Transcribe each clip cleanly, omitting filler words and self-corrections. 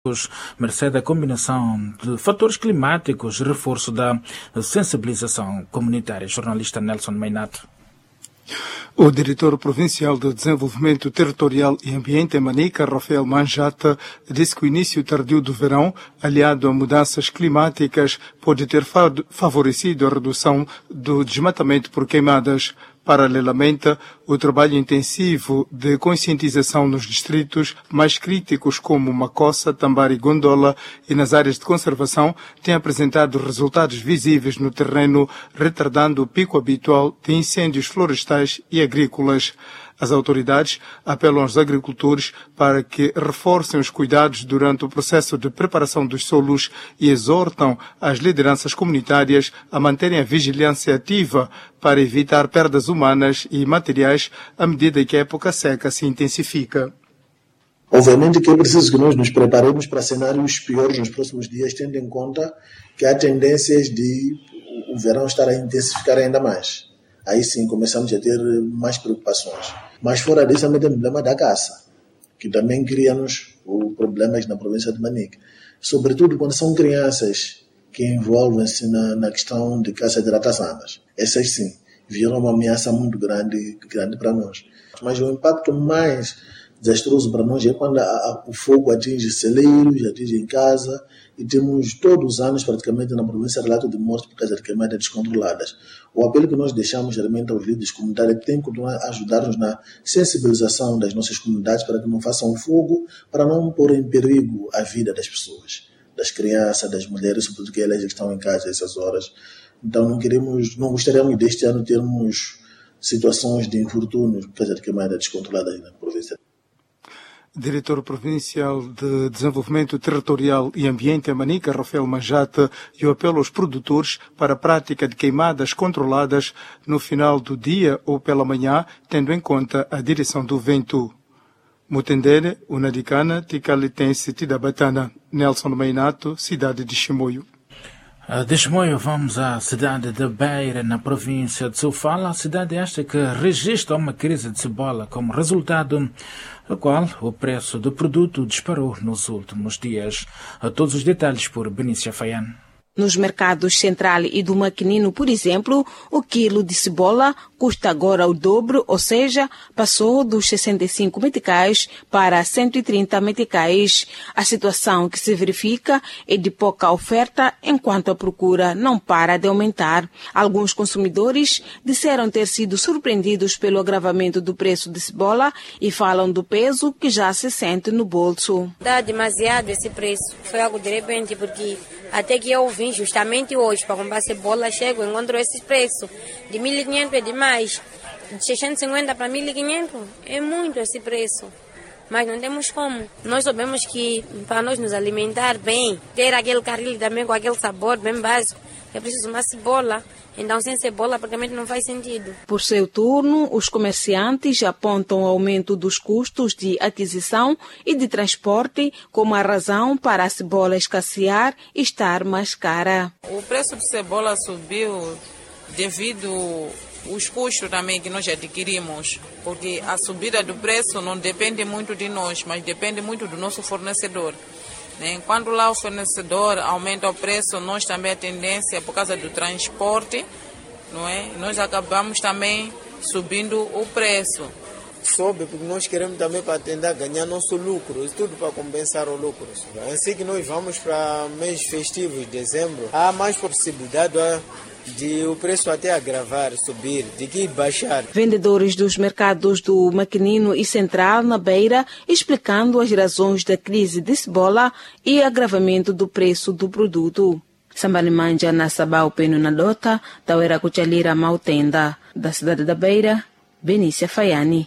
mercê da combinação de fatores climáticos e reforço da sensibilização comunitária. Jornalista Nelson Meinato. O diretor provincial de Desenvolvimento Territorial e Ambiente em Manica, Rafael Manjata, disse que o início tardio do verão, aliado a mudanças climáticas, pode ter favorecido a redução do desmatamento por queimadas. Paralelamente, o trabalho intensivo de conscientização nos distritos mais críticos como Macossa, Tambari e Gondola e nas áreas de conservação tem apresentado resultados visíveis no terreno, retardando o pico habitual de incêndios florestais e agrícolas. As autoridades apelam aos agricultores para que reforcem os cuidados durante o processo de preparação dos solos e exortam as lideranças comunitárias a manterem a vigilância ativa para evitar perdas humanas e materiais à medida que a época seca se intensifica. Obviamente que é preciso que nós nos preparemos para cenários piores nos próximos dias, tendo em conta que há tendências de o verão estar a intensificar ainda mais. Aí sim começamos a ter mais preocupações. Mas fora disso também tem o problema da caça, que também cria-nos problemas na província de Manica. Sobretudo quando são crianças que envolvem-se na questão de caça de ratazanas. Essas sim, viram uma ameaça muito grande para nós. Mas o impacto mais desastroso para nós é quando o fogo atinge celeiros, atinge em casa, e temos todos os anos praticamente na província relato de mortes por causa de queimadas descontroladas. O apelo que nós deixamos realmente aos líderes comunitários é que tem que continuar a ajudar-nos na sensibilização das nossas comunidades para que não façam fogo, para não pôr em perigo a vida das pessoas, das crianças, das mulheres, sobretudo que elas que estão em casa a essas horas. Então não gostaríamos deste ano termos situações de infortúnios por causa de queimadas descontroladas na província. Diretor Provincial de Desenvolvimento Territorial e Ambiente em Manica, Rafael Manjata, e o apelo aos produtores para a prática de queimadas controladas no final do dia ou pela manhã, tendo em conta a direção do vento. Mutendere, Unadicana, Ticalitense, Tidabatana, Nelson Meinato, cidade de Chimoio. De Chimoio vamos à cidade de Beira, na província de Sofala, a cidade esta que registra uma crise de cebola como resultado do qual o preço do produto disparou nos últimos dias. Todos os detalhes por Benícia Faian. Nos mercados Central e do Maquinino, por exemplo, o quilo de cebola custa agora o dobro, ou seja, passou dos 65 meticais para 130 meticais. A situação que se verifica é de pouca oferta, enquanto a procura não para de aumentar. Alguns consumidores disseram ter sido surpreendidos pelo agravamento do preço de cebola e falam do peso que já se sente no bolso. Dá demasiado esse preço. Foi algo de repente, porque até que eu vim justamente hoje para comprar cebola, chego e encontro esse preço. De 1.500 é demais. De 650 para 1.500 é muito esse preço. Mas não temos como. Nós sabemos que para nós nos alimentar bem, ter aquele caril também com aquele sabor bem básico, é preciso uma cebola. Então, sem cebola, praticamente não faz sentido. Por seu turno, os comerciantes apontam o aumento dos custos de aquisição e de transporte como a razão para a cebola escassear e estar mais cara. O preço de cebola subiu devido aos custos também que nós adquirimos, porque a subida do preço não depende muito de nós, mas depende muito do nosso fornecedor. Quando lá o fornecedor aumenta o preço, nós também a tendência por causa do transporte, não é? Nós acabamos também subindo o preço. Sobe porque nós queremos também para tentar ganhar nosso lucro, isso tudo para compensar o lucro. Assim que nós vamos para mês festivos, dezembro, há mais possibilidade de o preço até agravar, subir, de que baixar. Vendedores dos mercados do Maquinino e Central, na Beira, explicando as razões da crise de cebola e agravamento do preço do produto. Sambani Manja na Sabau Peno na Dota, Tauera Cuchalira Mautenda, da cidade da Beira, Benícia Faiani.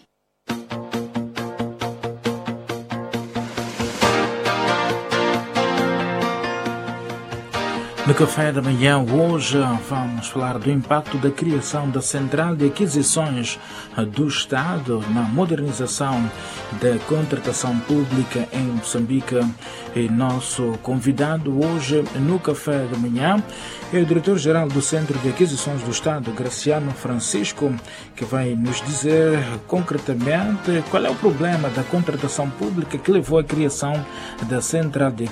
No café da manhã hoje vamos falar do impacto da criação da Central de Aquisições do Estado na modernização da contratação pública em Moçambique. E nosso convidado hoje no café da manhã é o diretor-geral do Centro de Aquisições do Estado, Graciano Francisco, que vai nos dizer concretamente qual é o problema da contratação pública que levou à criação da Central de